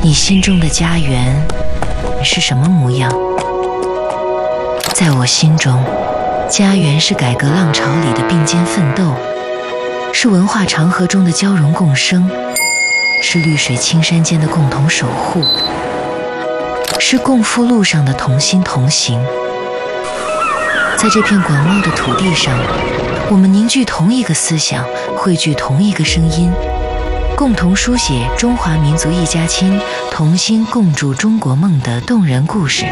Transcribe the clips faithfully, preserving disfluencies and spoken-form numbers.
你心中的家园是什么模样？在我心中，家园是改革浪潮里的并肩奋斗，是文化长河中的交融共生，是绿水青山间的共同守护，是共赴路上的同心同行。在这片广袤的土地上，我们凝聚同一个思想，汇聚同一个声音，共同书写中华民族一家亲，同心共筑中国梦的动人故事。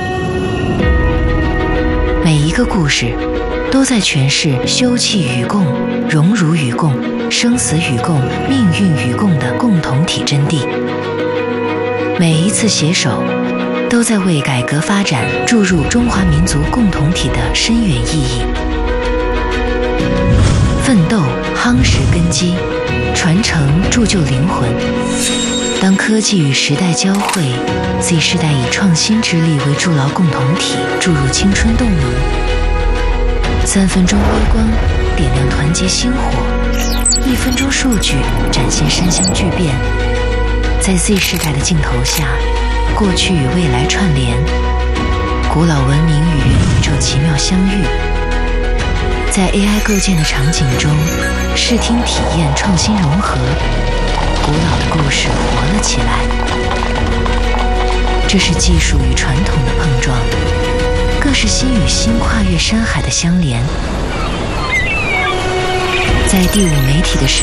每一个故事都在诠释休戚与共、荣辱与共、生死与共、命运与共的共同体真谛。每一次携手都在为改革发展注入中华民族共同体的深远意义。奋斗夯实根基，传承铸就灵魂。当科技与时代交汇， Z 世代以创新之力为筑牢共同体，注入青春动能。三分钟微光点亮团结星火，一分钟数据展现山乡巨变。在 Z 世代的镜头下，过去与未来串联，古老文明与元宇宙奇妙相遇。在 A I 构建的场景中，视听体验创新融合，古老的故事活了起来。这是技术与传统的碰撞，更是心与心跨越山海的相连。在第五媒体的时